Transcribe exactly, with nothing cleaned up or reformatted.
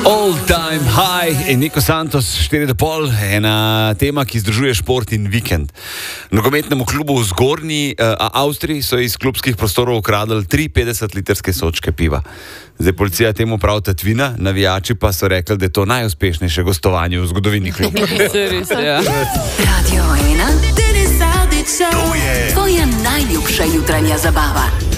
All time high in Niko Santos, štiri do pol, ena tema, ki združuje šport in vikend. Nogometnemu klubu v Zgornji uh, Avstriji so iz klubskih prostorov ukradli tri petdesetlitrske sočke piva. Zdaj policija temu pravi tatvina, navijači pa so rekli, da je to najuspešnejše gostovanje v zgodovini kluba. Res, ja. Radio ena, Denis Avdić Show, tvoja najljubša jutranja zabava.